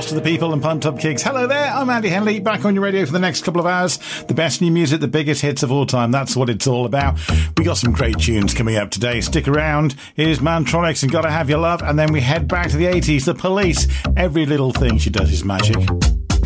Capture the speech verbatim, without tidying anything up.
Lost to the People and Pumped Up Kicks. Hello there, I'm Andy Henley, back on your radio for the next couple of hours. The best new music, the biggest hits of all time, that's what it's all about. We got some great tunes coming up today. Stick around. Here's Mantronics and Gotta Have Your Love, and then we head back to the eighties. The Police. Every little thing she does is magic.